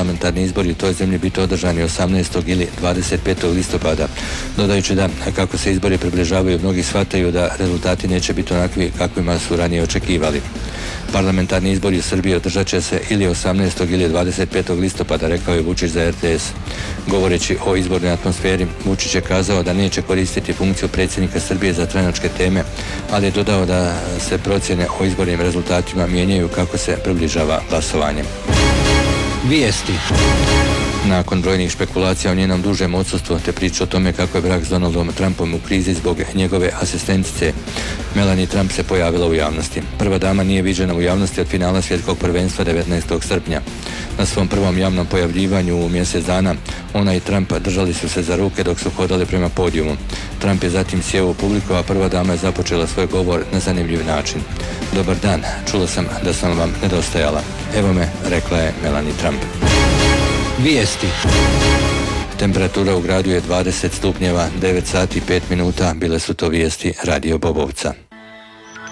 parlamentarni izbori u toj zemlji biti održani 18. ili 25. listopada, dodajući da kako se izbori približavaju, mnogi shvataju da rezultati neće biti onakvi kakvima su ranije očekivali. Parlamentarni izbori u Srbiji održat će se ili 18. ili 25. listopada, rekao je Vučić za RTS. Govoreći o izbornoj atmosferi, Vučić je kazao da neće koristiti funkciju predsjednika Srbije za stranačke teme, ali je dodao da se procjene o izbornim rezultatima mijenjaju kako se približava glasovanje. Vijesti. Nakon brojnih špekulacija o njenom dužem odsustvu te priče o tome kako je brak s Donaldom Trumpom u krizi zbog njegove asistencice, Melanie Trump se pojavila u javnosti. Prva dama nije viđena u javnosti od finala svjetskog prvenstva 19. srpnja. Na svom prvom javnom pojavljivanju u mjesec dana, ona i Trump držali su se za ruke dok su hodali prema podijumu. Trump je zatim sjeo u publiku, a prva dama je započela svoj govor na zanimljiv način. Dobar dan, čula sam da sam vam nedostajala. Evo me, rekla je Melanie Trump. Vijesti. Temperatura u gradu je 20 stupnjeva, 9 sati i 5 minuta, bile su to vijesti Radio Bobovca.